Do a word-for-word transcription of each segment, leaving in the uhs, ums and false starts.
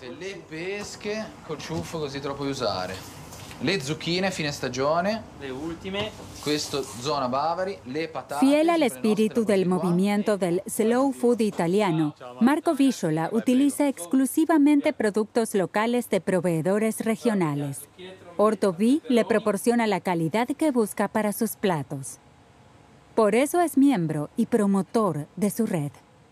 Le pesche col ciuffo così te lo puoi usare. Le zucchine fine stagione. Le ultime. Questo zona Bavari, le patate. Fiel al espíritu del movimiento del slow food italiano, Marco Vísciola utiliza exclusivamente productos locales de proveedores regionales. Orto B le proporciona la calidad que busca para sus platos. Por eso es miembro y promotor de su red.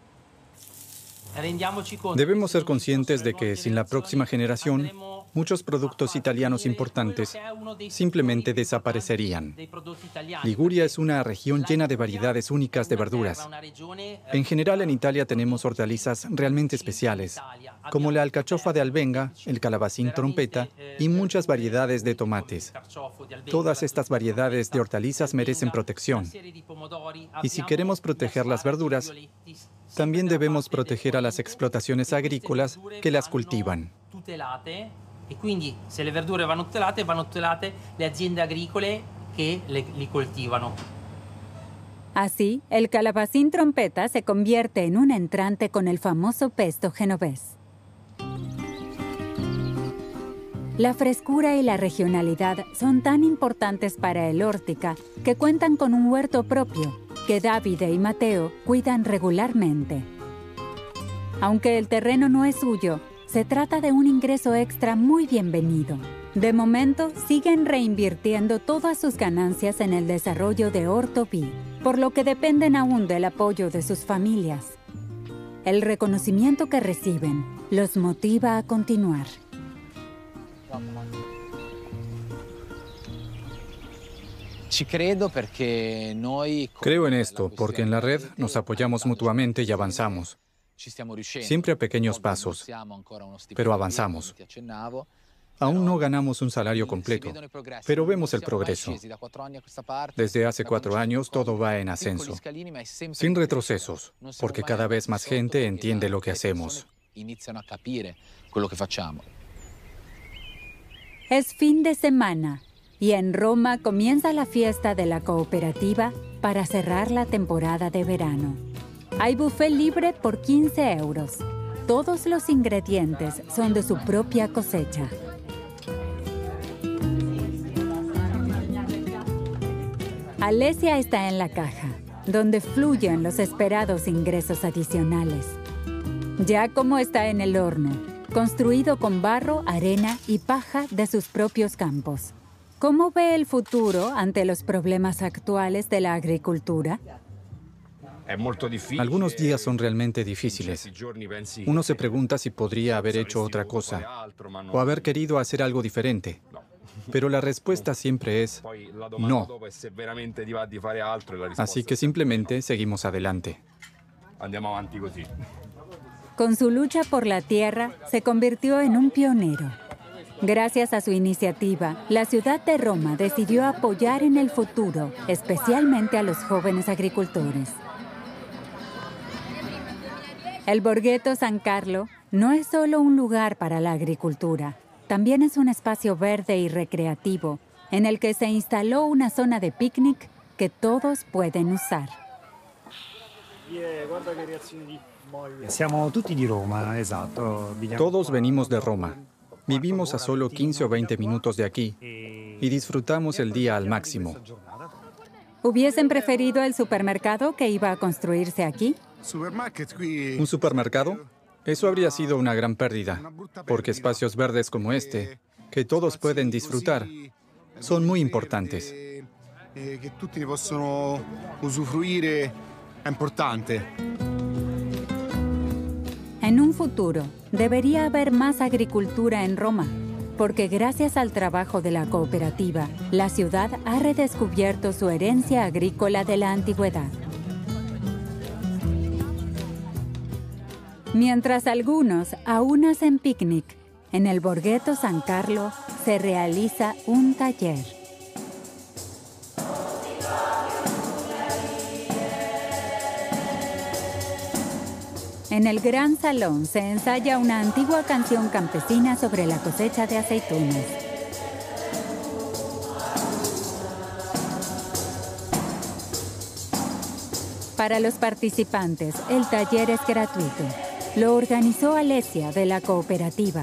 Debemos ser conscientes de que sin la próxima generación, muchos productos italianos importantes simplemente desaparecerían. Liguria es una región llena de variedades únicas de verduras. En general, en Italia tenemos hortalizas realmente especiales, como la alcachofa de albenga, el calabacín trompeta y muchas variedades de tomates. Todas estas variedades de hortalizas merecen protección. Y si queremos proteger las verduras, también debemos proteger a las explotaciones agrícolas que las cultivan. E quindi se le verdure vanno tutelate, vanno tutelate le aziende agricole che le, li coltivano. Así, el calabacín trompeta se convierte en un entrante con el famoso pesto genovés. La frescura y la regionalidad son tan importantes para el Órtica que cuentan con un huerto propio que Davide y Matteo cuidan regularmente. Aunque el terreno no es suyo, se trata de un ingreso extra muy bienvenido. De momento, siguen reinvirtiendo todas sus ganancias en el desarrollo de Orto B, por lo que dependen aún del apoyo de sus familias. El reconocimiento que reciben los motiva a continuar. Creo en esto porque en la red nos apoyamos mutuamente y avanzamos. Siempre a pequeños pasos, pero avanzamos. Aún no ganamos un salario completo, pero vemos el progreso. Desde hace cuatro años todo va en ascenso, sin retrocesos, porque cada vez más gente entiende lo que hacemos. Es fin de semana y en Roma comienza la fiesta de la cooperativa para cerrar la temporada de verano. Hay buffet libre por quince euros. Todos los ingredientes son de su propia cosecha. Alessia está en la caja, donde fluyen los esperados ingresos adicionales. Giacomo está en el horno, construido con barro, arena y paja de sus propios campos. ¿Cómo ve el futuro ante los problemas actuales de la agricultura? Algunos días son realmente difíciles. Uno se pregunta si podría haber hecho otra cosa o haber querido hacer algo diferente. Pero la respuesta siempre es no. Así que simplemente seguimos adelante. Con su lucha por la tierra, se convirtió en un pionero. Gracias a su iniciativa, la ciudad de Roma decidió apoyar en el futuro, especialmente a los jóvenes agricultores. El Borghetto San Carlo no es solo un lugar para la agricultura, también es un espacio verde y recreativo en el que se instaló una zona de picnic que todos pueden usar. Todos venimos de Roma. Vivimos a solo quince o veinte minutos de aquí y disfrutamos el día al máximo. ¿Hubiesen preferido el supermercado que iba a construirse aquí? ¿Un supermercado? Eso habría sido una gran pérdida, porque espacios verdes como este, que todos pueden disfrutar, son muy importantes. En un futuro, debería haber más agricultura en Roma, porque gracias al trabajo de la cooperativa, la ciudad ha redescubierto su herencia agrícola de la antigüedad. Mientras algunos aún hacen picnic, en el Borghetto San Carlo se realiza un taller. En el gran salón se ensaya una antigua canción campesina sobre la cosecha de aceitunas. Para los participantes, el taller es gratuito. Lo organizó Alessia de la cooperativa.